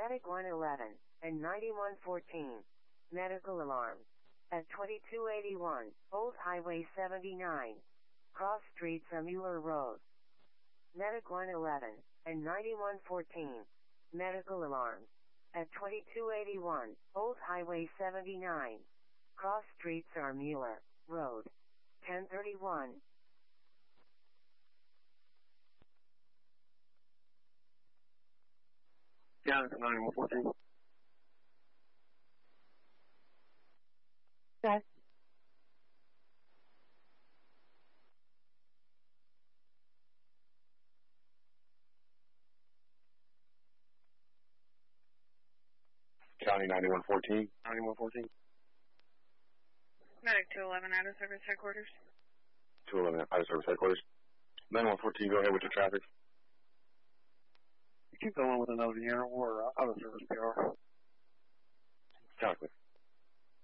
Medic 111 and 9114. Medical alarm. At 2281, Old Highway 79. Cross Street Mueller Road. Medic 111 and 9114. Medical alarm. At 2281, Old Highway 79. Cross Street Mueller Road. 1031. Yeah, it's 9114. Yes. County 9114. 9114. Medic 211 out of service headquarters. 211 out of service headquarters. 9114, go ahead with your traffic. You keep going with another unit or out of service PR. Copy.